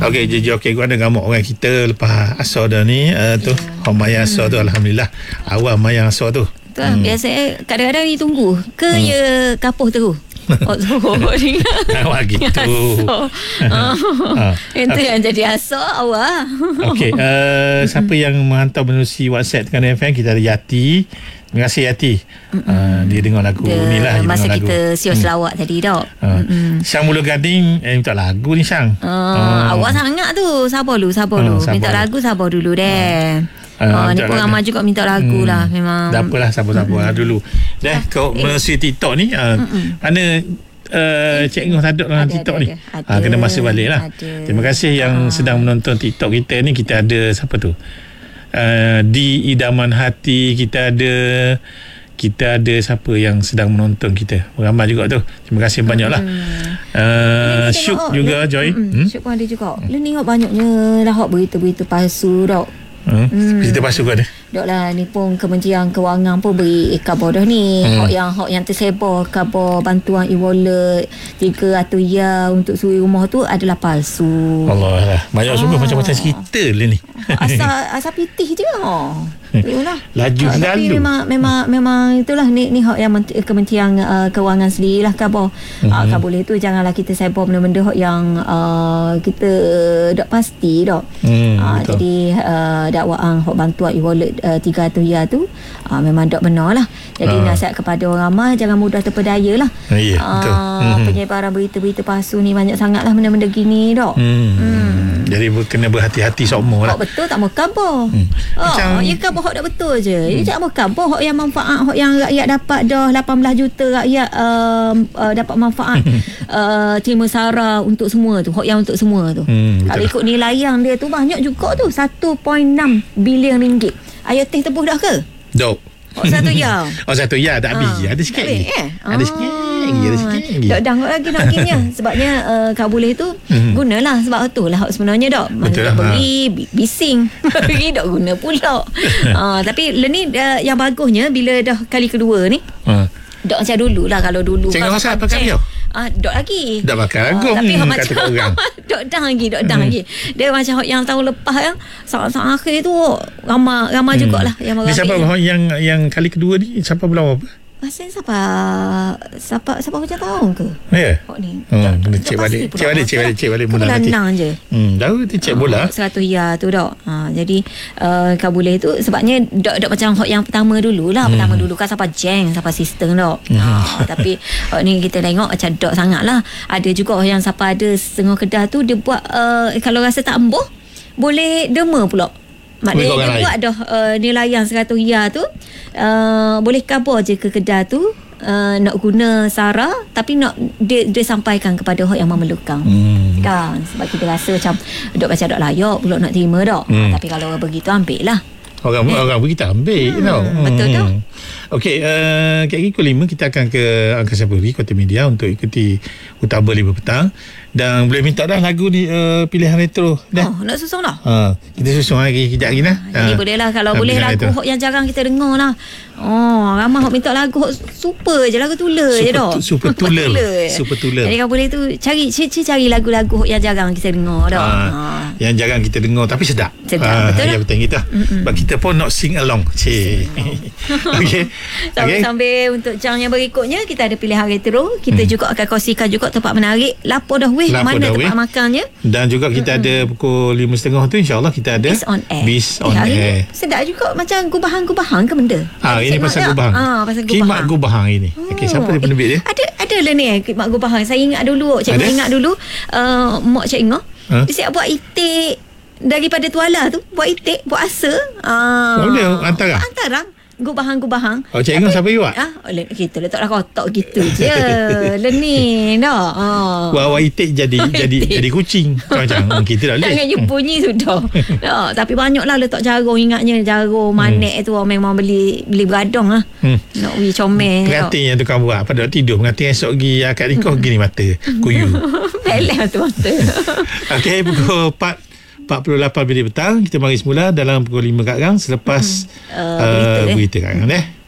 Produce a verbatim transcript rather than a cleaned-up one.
Okey, jadi okey gua ada gamuk orang kita lepas asar dah ni uh, tu yeah. Hok mayang asar tu alhamdulillah. Awal mayang asar tu. Tu hmm. biasa kadang-kadang ni tunggu ke hmm. ya kapuh terus. Oh, ni. Awak gitu. Oh. Itu yang jadi asal awak. Okey, uh, siapa yang menghantar menerusi WhatsApp dengan F M, kita ada Yati. Terima kasih Yati. Uh, dia dengar lagu dia, ni lah. Masa lagu. kita siul selawat hmm. tadi dok. Uh. Syang Mula Gading eh, minta lagu ni Syang. Uh, uh. Awak sangat tu. Sabar dulu, sabar dulu. Uh, minta lagu sabar dulu deh. Uh. Uh, ni pun ramai juga minta lagu hmm. lah memang. Tak apalah, sabar-sabar hmm. dulu. Dah kau eh. melalui TikTok ni uh, mana uh, Cik Ngoh Taduk dalam TikTok ada, ni ada. Ha, kena masa balik lah. Terima kasih yang ha. sedang menonton TikTok kita ni. Kita ada siapa tu uh, di Idaman Hati. Kita ada Kita ada siapa yang sedang menonton kita. Ramai juga tu. Terima kasih banyak lah. uh, Syuk tengok, juga le, Joy hmm? Syuk pun ada juga. Lu tengok banyaknya dah berita-berita palsu tau. Hmm. Hmm. Berita palsu ke ada? Dok lah, ni pun Kementerian Kewangan pun beri khabar dah ni. Hmm. Hak yang hak yang tersebar khabar bantuan e-wallet tiga ratus ya untuk suri rumah tu adalah palsu. Allah lah. Banyak ah. sungguh macam-macam cerita lah ni. Asal asal pitih je. Itulah. Laju uh, selalu. Tapi memang memang memang itulah ni ni hak yang Kementerian uh, Kewangan sendirilah khabar. Mm-hmm. Uh, khabar boleh tu janganlah kita sebar benda-benda hak yang uh, kita tak pasti dak. Mm, uh, jadi uh, dakwaan hak bantuan e-wallet uh, tiga ratus ya tu uh, memang tak benar lah. Jadi uh. nasihat kepada orang ramai jangan mudah terpedaya lah. Uh, yeah, betul. Uh, mm-hmm. Penyebaran berita-berita palsu ni banyak sangatlah benda-benda gini dak. Mm. Mm. Jadi kena berhati-hati semua lah. Hak betul tak mau khabar. Hmm. Oh, macam ya khabar hak tak betul je. Hmm. Dia tak mau khabar hak yang manfaat hak yang rakyat dapat dah lapan belas juta rakyat uh, uh, dapat manfaat uh, terima sara untuk semua tu. Hak yang untuk semua tu. Hmm, kalau ikut nilai yang dia tu banyak juga tu satu perpuluhan enam bilion ringgit. Ayo teh tebuh dah ke? Dok. Oh satu ya. Oh satu ya tak habis. Ha. Ada sikit lagi. Eh? Ada sikit lagi, ada sikit lagi. Dok dah lagi nak ginya. Sebabnya uh, kau boleh tu mm-hmm. gunalah sebab tu lah sebenarnya dok. Mana dok beri ha. bising. Beri dok guna pula. uh, tapi ni uh, yang bagusnya bila dah kali kedua ni. Ha. Dok macam dulu lah kalau dulu. Jangan rasa apa kali tau. Ah, dok lagi. Dak bakal agung. Uh, tapi hmm, macam orang. Dok dah lagi, dok dah hmm. lagi. Dia macam yang tahun lepas yang saat-saat akhir tu ramai ramai hmm. jugalah yang ni siapa yang yang kali kedua ni siapa belau apa? Rasanya siapa siapa siapa macam tahun ke? Ya. Oh ni. Oh, kena cek balik. Cek balik, cek balik, cek balik mula nanti. Menang je. Hmm, dah tu cek bola. seratus ya tu dok. Ha, jadi uh, kau boleh tu sebabnya dok dok macam hot yang pertama dululah. Hmm. Pertama dulu kan siapa jeng, siapa sistem dok. Hmm. Ha, tapi hot ni kita tengok macam dok sangatlah. Ada juga yang siapa ada setengah kedah tu dia buat uh, kalau rasa tak embuh boleh dema pula. Maknanya dia buat dah uh, nilai yang seratus ya tu uh, boleh kabur je ke kedai tu uh, nak guna sara tapi nak dia, dia sampaikan kepada orang yang memerlukan. Hmm. Kan sebab kita rasa macam dok macam dok layak pula nak terima dok. Hmm. Ha, tapi kalau begitu ambil lah. Orang eh. orang kita ambil hmm. tau. Betul hmm. tu. Okey, uh, kat pukul lima kita akan ke Angkasa Puri Kota Media untuk ikuti Utama lima petang. Dan boleh minta dah lagu ni uh, pilihan retro dah. Oh, nak susung dah. Ha, kita susung lagi kejap lagi nah. Jadi ha. boleh lah kalau boleh lagu hok yang jarang kita dengar lah. Oh, ramai hok minta lagu hok super je, lagu tular je dah. Super tular. Super tular. Jadi kalau boleh tu cari cari, cari lagu-lagu hok yang jarang kita dengar dah. Ha. Ha. Yang jarang kita dengar tapi sedap. Sedap ha, betul. Ya betul kita. Sebab kita pun nak sing along. Cik. Okey. Okay. Sambil untuk jam yang berikutnya kita ada pilihan retro. Kita hmm. juga akan kongsikan juga tempat menarik. Lapor dah weh mana tempat makannya. Dan juga kita mm-hmm. ada pukul lima tiga puluh tu insya-Allah kita ada Bis on Air. Bis on eh, Air. Sedap juga macam gubahan-gubahan ke benda. Ah ini pasal gubahan. Ah pasal gubahan. Kimak gubahan ini. Oh. Okey siapa dia penerbit dia? Ada ada lah ni kimak gubahan. Saya ingat dulu, cikgu ingat dulu uh, mak cik Inga. Huh? Dia siap buat itik daripada tuala tu, buat itik, buat asa. Ah. Oh dia antara. Antara gubahan-gubahan. Oh, Cik Ingat siapa you buat? Ah, kita letaklah kotak gitu je. Lenih dah. Ah. Bawa itik jadi jadi jadi kucing. Macam kita dah leh. Jangan you bunyi sudah. Dah, tapi banyaklah letak jarum ingatnya jarum manek hmm. tu memang beli beli beradong lah. Hmm. Nak wi comel. Pengantin yang tukang buat pada tidur pengantin esok pergi akad nikah gini mata kuyu. Pelek tu mata. Okey pukul empat empat puluh lapan minit petang kita mari semula dalam pukul lima kat gang selepas hmm. uh, berita, uh, berita kat gang eh.